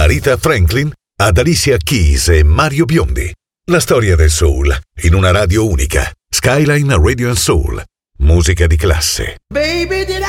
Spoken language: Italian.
Aretha Franklin ad Alicia Keys e Mario Biondi. La storia del soul in una radio unica. Skyline Radio and Soul. Musica di classe. Baby, did